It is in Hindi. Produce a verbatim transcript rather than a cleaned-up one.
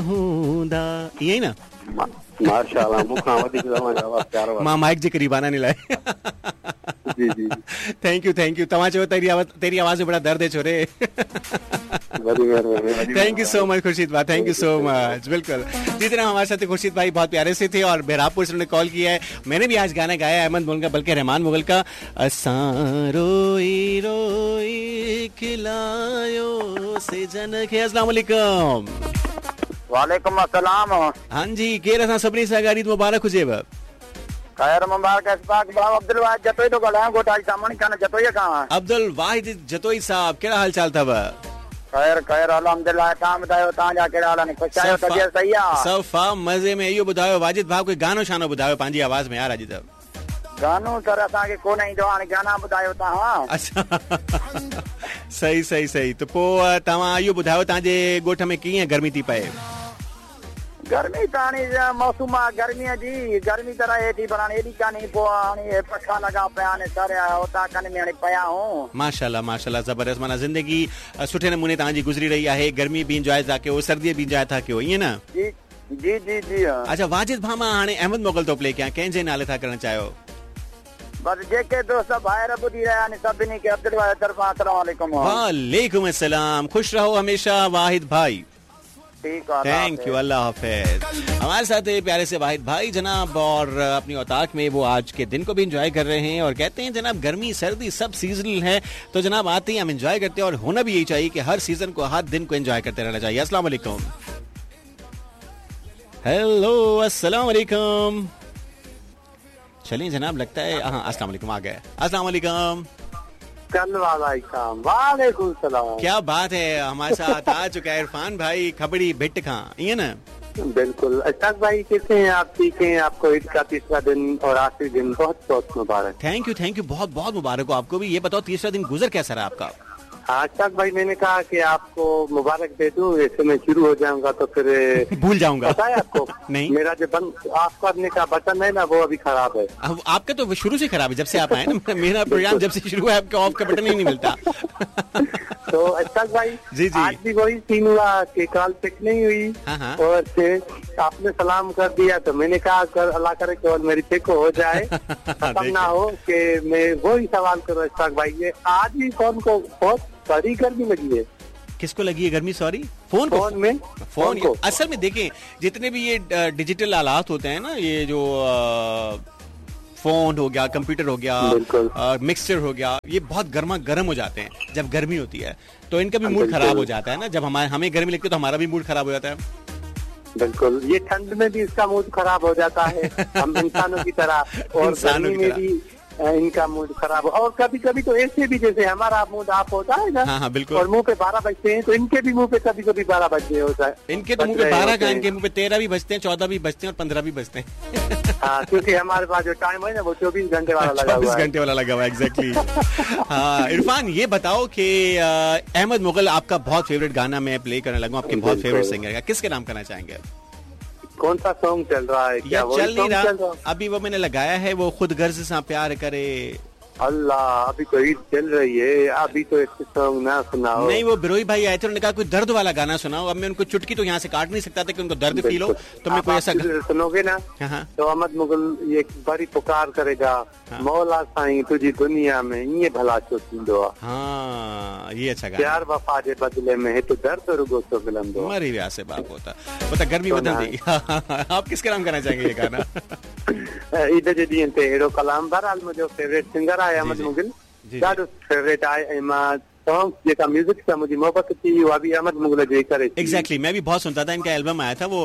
हूंदा यही ना माशाल्लाह मुखां वधीक तव्हांजो आवाज़ प्यारो आहे। मां माइक जे क़रीब आना लाइ जी जी थैंक यू थैंक यू तव्हां चयो तेरी आवाज़ तेरी आवाज़ में बड़ा दर्द है छोरे। वधी महिरबानी। Thank you so much Khurshid भाई थैंक यू सो मच। बिल्कुल जिस तरह हमारे साथ खुर्शीद भाई बहुत प्यारे से थे और बहरामपुर से उन्होंने कॉल किया है। मैंने भी आज गाना गाया अहमद मुगल का बल्कि रहमान मुगल का असां रोई रोई खिलायो से जन खे। अस्सलाम वालेकुम। वालेकुम अस्सलाम। हाँ जी केर असां सभिनी सां ईद मुबारक हुजेव। खैर मुबारक इस्फाक बाब अब्दुल वाहिद जतोई तो ॻाल्हायां गोटाई सामने खान जतोई खां। अब्दुल वाहिद जतोई साहब कहिड़ा हाल चाल अथव। खैर खैर अल्हम्दुलिल्लाह तव्हां ॿुधायो तव्हांजा कहिड़ा हाल आहिनि ख़ुशि आहियो तबियत सही आहे। सफ़ा मज़े में। इहो ॿुधायो वाजिद भाउ कोई गानो शानो ॿुधायो पंहिंजी आवाज़ में यार अॼु त। गानो सर असांखे कोन ईंदो हाणे गाना ॿुधायो तव्हां। अच्छा सही सही सही त पोइ तव्हां इहो ॿुधायो तव्हांजे ॻोठ में कीअं गर्मी थी पए। गर्मी त हाणे मौसम आहे गर्मीअ जी गर्मी त रहे थी पर हाणे एॾी कान्हे पोइ हाणे पखा लॻा पिया हाणे सर उतां कन में हाणे पिया हूं। माशाल्लाह माशाल्लाह ज़बरदस्त माना ज़िंदगी सुठे नमूने तव्हांजी गुज़री रही आहे। गर्मी बि इंजॉय था कयो सर्दी बि इंजॉय था कयो ईअं न। जी जी जी जी। अच्छा वाजिद भाउ मां हाणे अहमद मुगल थो प्ले कयां कंहिंजे नाले था करणु चाहियो। बस जेके दोस्त ॿाहिरि ॿुधी रहिया आहिनि सभिनी खे अब्दुल वाहिद तरफ़ां अस्सलाम वालेकुम। वालेकुम अस्सलाम खुश रहो हमेशा वाहिद भाई। थैंक यू अल्लाह हाफिज। हमारे साथ प्यारे से वाहिद भाई जनाब और अपनी औताक में वो आज के दिन को भी एंजॉय कर रहे हैं और कहते हैं जनाब गर्मी सर्दी सब सीजनल है तो जनाब आते ही हम एंजॉय करते हैं और होना भी यही चाहिए कि हर सीजन को हर दिन को एंजॉय करते रहना चाहिए। अस्सलाम वालेकुम। हेलो अस्सलाम वालेकुम। चलिए जनाब लगता है हाँ अस्सलाम वालेकुम आ गए। अस्सलाम वालेकुम। वालेकुम सलाम। क्या बात है हमारे साथ आ चुका है इरफान भाई खबड़ी भिट खां ये ना। बिल्कुल अशफाक भाई कैसे हैं आप। ठीक हैं आपको ईद का तीसरा दिन और आखिरी दिन बहुत बहुत मुबारक। थैंक यू थैंक यू बहुत बहुत मुबारक हो आपको भी। ये बताओ तीसरा दिन गुजर कैसा रहा आपका। हाँ अशफाक भाई मैंने कहा कि आपको मुबारक दे दूं ऐसे मैं शुरू हो जाऊंगा तो फिर भूल जाऊंगा। पता है आपको नहीं मेरा जो बंद ऑफ करने का बटन है ना वो अभी खराब है। आपका तो शुरू से खराब है जब से आप आए ना। मेरा प्रोग्राम जब से शुरू है आपके ऑफ का बटन ही नहीं मिलता। तो अशफाक भाई जी जी आज भी वही सीन हुआ कि कॉल पिक नहीं हुई। हाँ हाँ। और फिर आपने सलाम कर दिया तो मैंने कहा कर अल्लाह करे कि और मेरी पिक हो जाए खत्म ना हो कि मैं वही सवाल करूँ। अशफाक भाई ये आज भी कौन को बहुत बड़ी गर्मी लगी है। किसको लगी है गर्मी सॉरी फोन को फोन में फोन, फोन को असल में देखें जितने भी ये डिजिटल आलात होते हैं ना ये जो आ, फोन हो गया कंप्यूटर हो गया मिक्सचर हो गया ये बहुत गर्मा गर्म हो जाते हैं जब गर्मी होती है तो इनका भी मूड खराब हो जाता है ना। जब हमारे हमें गर्मी लगती है तो हमारा भी मूड खराब हो जाता है। बिल्कुल ये ठंड में भी इसका मूड खराब हो जाता है हम इंसानों की तरह और गर्मी में भी इनका मूड खराब। और कभी कभी तो ऐसे भी जैसे हमारा मूड ऑफ होता है ना। हाँ हाँ बिल्कुल। और मुंह पे बारह बजते हैं तो इनके भी मुंह पे कभी कभी बारह बजे होता है। इनके तो मुंह पे बारह का इनके मुंह पे तेरह भी बजते हैं चौदह भी बजते हैं और पंद्रह भी बजते हैं। हाँ क्योंकि हमारे पास जो टाइम है ना वो चौबीस घंटे वाला लगा हुआ है। चौबीस घंटे वाला लगा हुआ है एग्जैक्टली। हाँ इरफान ये बताओ कि अहमद मुगल आपका बहुत फेवरेट गाना मैं प्ले करने लगा आपके बहुत फेवरेट सिंगर का किसके नाम करना चाहेंगे। कौन सा सॉन्ग चल रहा है क्या वो चल नहीं रहा अभी वो मैंने लगाया है वो खुद गर्ज सा प्यार करे। अल्लाह अभी तो ईद चल रही है अभी तो ऐसे सॉन्ग ना सुनाओ। नहीं वो बिरोई भाई आए थे उन्होंने कहा कोई दर्द वाला गाना सुनाओ। अब मैं उनको चुटकी तो यहाँ से काट नहीं सकता था कि उनको दर्द फील हो तो मैं कोई ऐसा सुनोगे ना तो अहमद मुगल ये बड़ी पुकार करेगा मौला साईं तुझी दुनिया में ये भला छो थींदो आहे। हाँ ये अच्छा गाना प्यार वफा जे बदले में है तो दर्द रुगो सो मिलंदो मरी व्याह से बाप होता पता गर्मी बदलती। आप किसके नाम करना चाहेंगे ये गाना। ईद जे ॾींहं ते अहिड़ो कलाम बहरहाल मुंहिंजो फेवरेट सिंगर आहे अहमद मुगिल ॾाढो फेवरेट आहे ऐं मां सॉन्ग जेका म्यूजिक सां मुंहिंजी मोहबत थी उहा बि अहमद मुगल जे करे। एग्जैक्टली मैं भी बहुत सुनता था इनका एल्बम आया था वो